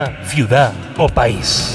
ciudad o país.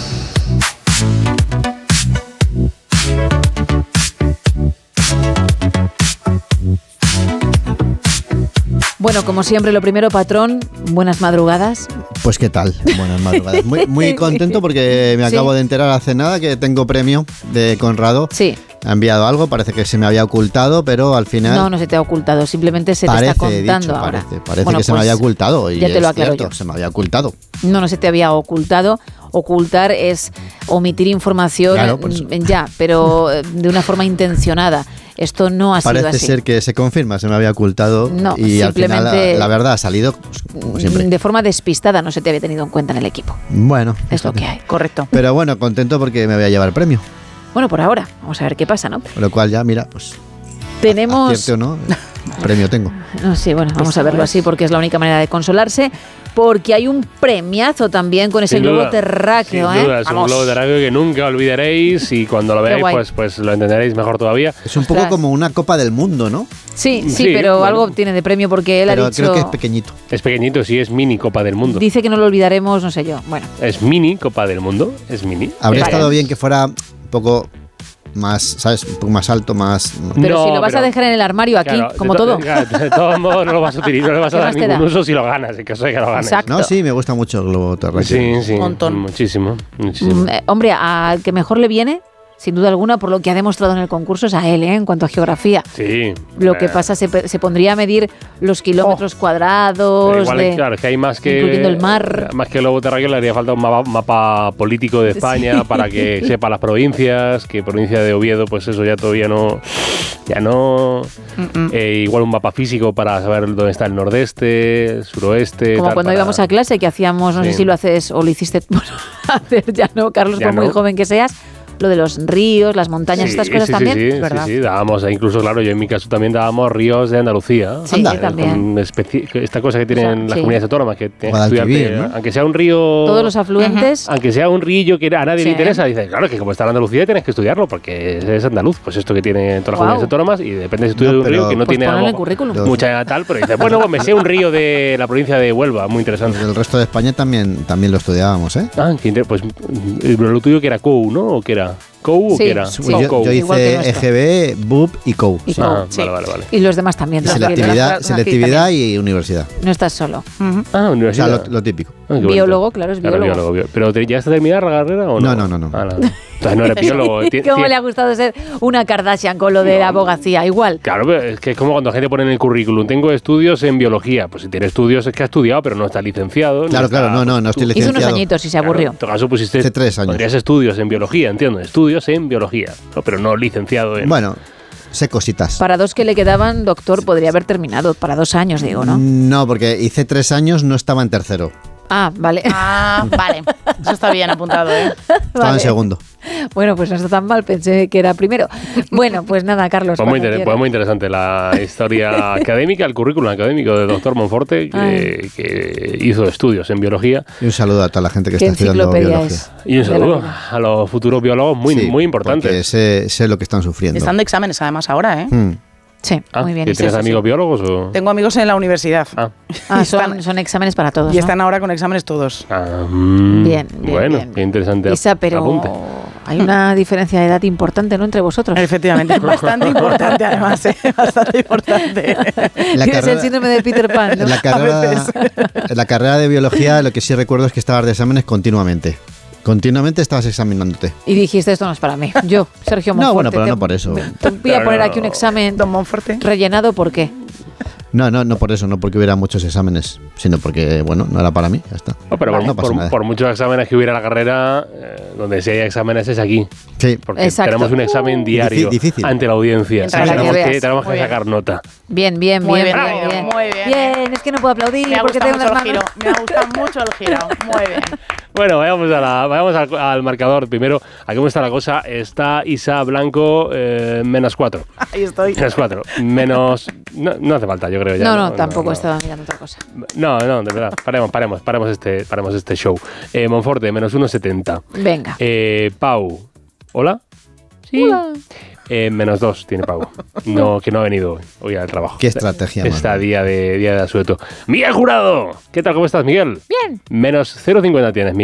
Bueno, como siempre, lo primero, patrón, buenas madrugadas. Pues qué tal, buenas madrugadas. Muy contento porque me acabo de enterar hace nada que tengo premio de Conrado. Sí. Ha enviado algo, parece que se me había ocultado, pero al final... No se te ha ocultado, simplemente se te está contando ahora. Parece bueno, que se me había ocultado y ya te lo aclaro cierto, se me había ocultado. No se te había ocultado. Ocultar es omitir información, claro, pues. Ya, pero de una forma intencionada. Esto no ha sido así. Parece ser que se confirma, se me había ocultado y al final la verdad ha salido pues, como siempre. De forma despistada, no se te había tenido en cuenta en el equipo. Bueno. Es lo que hay, correcto. Pero bueno, contento porque me voy a llevar el premio. Bueno, por ahora, vamos a ver qué pasa, ¿no? Con lo cual ya, mira, pues... Tenemos... Acierte o no, premio tengo. No, sí, bueno, vamos a verlo así porque es la única manera de consolarse. Porque hay un premiazo también con ese globo terráqueo. Sin duda, es un globo terráqueo que nunca olvidaréis y cuando lo veáis pues lo entenderéis mejor todavía. Es un poco como una Copa del Mundo, ¿no? Sí, pero bueno, algo tiene de premio porque él ha dicho... creo que es pequeñito. Es pequeñito, sí, es mini Copa del Mundo. Dice que no lo olvidaremos, no sé yo. Bueno. Es mini Copa del Mundo, es mini. Habría estado bien que fuera un poco... más, ¿sabes? Un poco más alto, más... Pero si lo vas a dejar en el armario aquí, claro, como todo. De todos modos no lo vas a utilizar, no le vas a dar ningún uso si lo ganas, en caso de que lo ganes. Exacto. No, sí, me gusta mucho el globo terráqueo. Sí, un montón. Muchísimo. Hombre, al que mejor le viene, sin duda alguna, por lo que ha demostrado en el concurso, es a él, en cuanto a geografía. Sí. Lo que pasa, se pondría a medir los kilómetros cuadrados. Igual, claro, es que hay más que... Incluyendo el mar. Más que el globo terráqueo le haría falta un mapa político de España para que sepa las provincias, que provincia de Oviedo, pues eso ya todavía no... Ya no... igual un mapa físico para saber dónde está el nordeste, el suroeste... Como cuando íbamos a clase, que hacíamos, no sé si lo haces o lo hiciste... Bueno, hacer ya no, Carlos, por muy joven que seas... Lo de los ríos, las montañas, estas cosas también, ¿verdad? Sí, dábamos, incluso, claro, yo en mi caso también dábamos ríos de Andalucía. Sí, también. Esta cosa que tienen las comunidades autónomas, que tienes que estudiarte, ¿no? Aunque sea un río... Todos los afluentes. Aunque sea un río que a nadie le interesa, dices, claro, que como está en Andalucía tienes que estudiarlo, porque es andaluz, pues esto que tiene todas las comunidades autónomas, y depende si estudias de un río que no pues tiene mucha tal, pero dices, bueno, pues me sé un río de la provincia de Huelva, muy interesante. El resto de España también lo estudiábamos, ¿eh? Pues lo tuyo que era COU, ¿no? ¿O qué era? ¿COU o qué era? Sí. Yo hice EGB, BUP y COU. Vale. Y los demás también. Selectividad y universidad. No estás solo. Universidad. O sea, lo típico. Biólogo, claro, es biólogo. ¿Pero ya está terminada la carrera o no? No. Entonces no eres biólogo. ¿Cómo le ha gustado ser una Kardashian con lo de la abogacía? Igual. Claro, pero es que es como cuando la gente pone en el currículum, tengo estudios en biología. Pues si tiene estudios es que ha estudiado, pero no está licenciado. Claro, no estoy licenciado. Hizo unos añitos y se aburrió. En tu caso pusiste... Hace 3 años. Podrías estudios en biología, entiendo. Estudios en biología, pero no licenciado en... Bueno... sé cositas. Para 2 que le quedaban, doctor, podría haber terminado. Para 2 años, digo, ¿no? No, porque hice 3 años, no estaba en tercero. Ah, vale. Vale. Eso está bien apuntado, ¿eh? Estaba en segundo. Bueno, pues no está tan mal, pensé que era primero. Bueno, pues nada, Carlos. Pues muy interesante la historia académica, el currículum académico del doctor Monforte, que hizo estudios en biología. Y un saludo a toda la gente que está estudiando biología. Y un saludo a los futuros biólogos muy importantes. Porque sé lo que están sufriendo. Están de exámenes además ahora, ¿eh? Sí, muy bien. ¿Tienes amigos biólogos o...? Tengo amigos en la universidad. Son exámenes para todos, y están ahora con exámenes todos. Bien. Bueno, qué interesante. Isa, pero hay una diferencia de edad importante, ¿no?, entre vosotros. Efectivamente, bastante importante además, bastante importante. Tienes el síndrome de Peter Pan, ¿no? En la carrera de biología lo que sí recuerdo es que estabas de exámenes continuamente. Continuamente estabas examinándote. Y dijiste, esto no es para mí. Yo, Sergio Monforte. No, bueno, pero no por eso. Te voy a poner aquí un examen, Don Monforte, rellenado, ¿por qué? No por eso, no porque hubiera muchos exámenes, sino porque, bueno, no era para mí, ya está. No, pero por muchos exámenes que hubiera en la carrera, donde si hay exámenes es aquí. Sí. Porque tenemos un examen diario ante la audiencia. Tenemos que sacar nota. Bien. Muy bien. Bien, es que no puedo aplaudir porque tengo unas manos. Me ha gustado mucho el giro. Muy bien. Bueno, vayamos al marcador. Primero, ¿a cómo está la cosa? Está Isa Blanco -4. Ahí estoy. -4. No hace falta, yo creo ya. No, tampoco estaba mirando otra cosa. No, de verdad. Paremos este show. Monforte, -1,70. Venga. Pau. ¿Hola? Sí. Hola. -2 tiene Pau. Que no ha venido hoy al trabajo. Qué estrategia. Está día de asueto. Miguel Jurado. ¿Qué tal? ¿Cómo estás, Miguel? Bien. -0,50 tienes, Miguel.